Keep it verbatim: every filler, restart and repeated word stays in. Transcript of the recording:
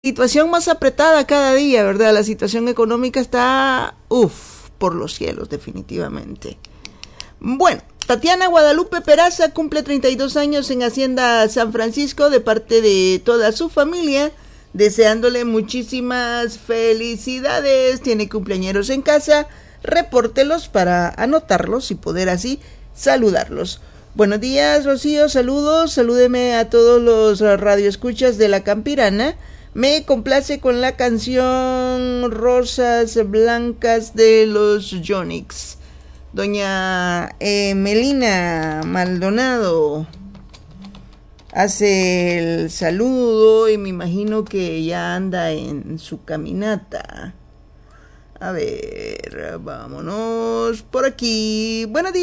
Situación más apretada cada día, ¿verdad? La situación económica está, uff, por los cielos, definitivamente. Bueno, Tatiana Guadalupe Peraza cumple treinta y dos años en Hacienda San Francisco de parte de toda su familia, deseándole muchísimas felicidades. Tiene cumpleañeros en casa, repórtelos para anotarlos y poder así saludarlos. Buenos días, Rocío, saludos, salúdeme a todos los radioescuchas de La Campirana. Me complace con la canción Rosas Blancas de los Yonix. Doña eh, Melina Maldonado hace el saludo y me imagino que ya anda en su caminata. A ver, vámonos por aquí. Buenos días.